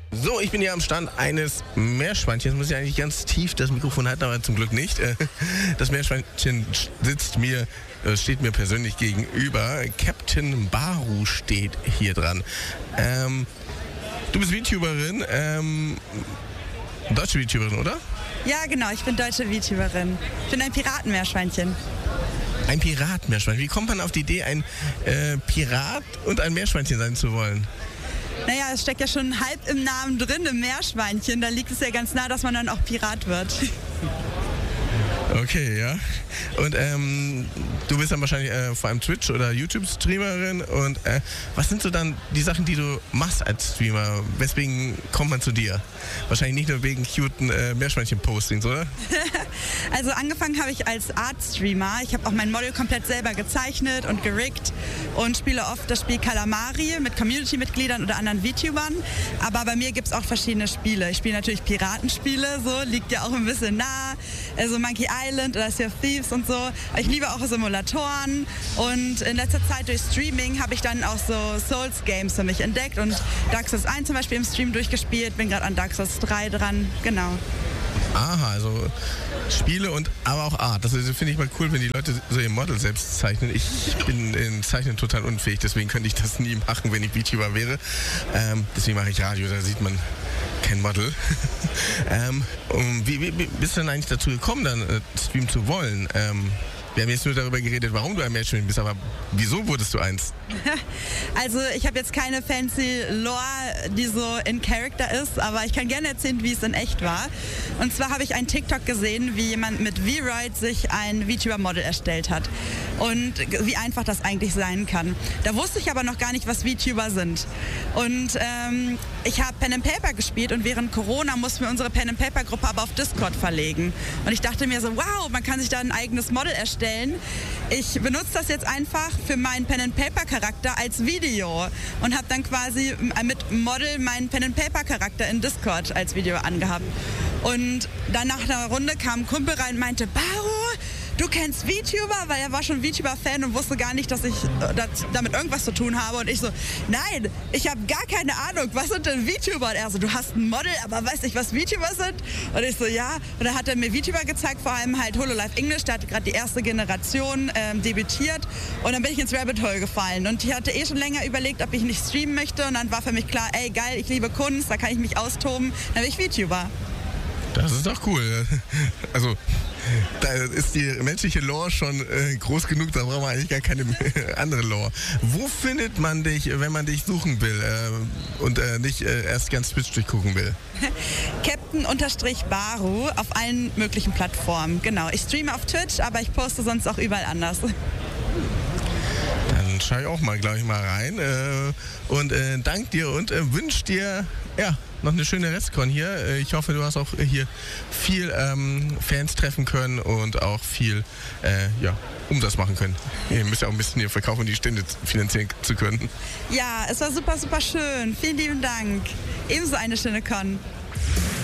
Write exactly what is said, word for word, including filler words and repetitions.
So, ich bin hier am Stand eines Meerschweinchens. Muss ich eigentlich ganz tief das Mikrofon halten, aber zum Glück nicht. Das Meerschweinchen sitzt mir, steht mir persönlich gegenüber. Captain Baru steht hier dran. Ähm, du bist VTuberin, ähm, deutsche VTuberin, oder? Ja, genau, ich bin deutsche VTuberin. Ich bin ein Piratenmeerschweinchen. Ein Piratenmeerschweinchen. Wie kommt man auf die Idee, ein äh, Pirat und ein Meerschweinchen sein zu wollen? Naja, es steckt ja schon halb im Namen drin, im Meerschweinchen. Da liegt es ja ganz nah, dass man dann auch Pirat wird. Okay, ja. Und ähm, du bist dann wahrscheinlich äh, vor allem Twitch- oder YouTube-Streamerin. Und äh, was sind so dann die Sachen, die du machst als Streamer? Weswegen kommt man zu dir? Wahrscheinlich nicht nur wegen cuten äh, Meerschweinchen-Postings, oder? Also angefangen habe ich als Art-Streamer. Ich habe auch mein Model komplett selber gezeichnet und geriggt und spiele oft das Spiel Kalamari mit Community-Mitgliedern oder anderen VTubern. Aber bei mir gibt es auch verschiedene Spiele. Ich spiele natürlich Piratenspiele, so liegt ja auch ein bisschen nah. Also Monkey Island oder Sea of Thieves und so. Ich liebe auch Simulatoren und in letzter Zeit durch Streaming habe ich dann auch so Souls-Games für mich entdeckt und Dark Souls eins zum Beispiel im Stream durchgespielt, bin gerade an Dark Souls drei dran, genau. Aha, also Spiele und aber auch Art. Das finde ich mal cool, wenn die Leute so ihr Model selbst zeichnen. Ich bin in Zeichnen total unfähig, deswegen könnte ich das nie machen, wenn ich VTuber wäre. Ähm, deswegen mache ich Radio, da sieht man kein Model. ähm, wie, wie, wie bist du denn eigentlich dazu gekommen, dann äh, streamen zu wollen? Ähm, wir haben jetzt nur darüber geredet, warum du ein Meerschweinchen bist, aber wieso wurdest du eins? Also ich habe jetzt keine fancy Lore, die so in Character ist, aber ich kann gerne erzählen, wie es in echt war. Und zwar habe ich einen TikTok gesehen, wie jemand mit V-Roid sich ein VTuber-Model erstellt hat. Und wie einfach das eigentlich sein kann. Da wusste ich aber noch gar nicht, was VTuber sind. Und ähm, ich habe Pen and Paper gespielt und während Corona mussten wir unsere Pen and Paper-Gruppe aber auf Discord verlegen. Und ich dachte mir so, wow, man kann sich da ein eigenes Model erstellen. Ich benutze das jetzt einfach für meinen Pen and Paper Charakter als Video und habe dann quasi mit Model meinen Pen and Paper Charakter in Discord als Video angehabt. Und dann nach einer Runde kam ein Kumpel rein und meinte, Baru, du kennst VTuber? Weil er war schon VTuber-Fan und wusste gar nicht, dass ich das, damit irgendwas zu tun habe. Und ich so, nein, ich habe gar keine Ahnung, was sind denn VTuber? Und er so, du hast ein Model, aber weißt nicht, was VTuber sind? Und ich so, ja. Und dann hat er mir VTuber gezeigt, vor allem halt Hololive English. Da hat gerade die erste Generation ähm, debütiert. Und dann bin ich ins Rabbit Hole gefallen. Und ich hatte eh schon länger überlegt, ob ich nicht streamen möchte. Und dann war für mich klar, ey, geil, ich liebe Kunst, da kann ich mich austoben. Dann bin ich VTuber. Das ist doch cool. Also, da ist die menschliche Lore schon äh, groß genug, da brauchen wir eigentlich gar keine andere Lore. Wo findet man dich, wenn man dich suchen will äh, und äh, nicht äh, erst ganz Twitch durchgucken will? Captain-Baru auf allen möglichen Plattformen. Genau, ich streame auf Twitch, aber ich poste sonst auch überall anders. Dann schaue ich auch mal, glaube ich, mal rein äh, und äh, dank dir und äh, wünsche dir ja, noch eine schöne Restcon hier. Ich hoffe, du hast auch hier viel ähm, Fans treffen können und auch viel äh, ja, Umsatz machen können. Ihr müsst ja auch ein bisschen hier verkaufen, um die Stände finanzieren zu können. Ja, es war super, super schön. Vielen lieben Dank. Ebenso eine schöne Con.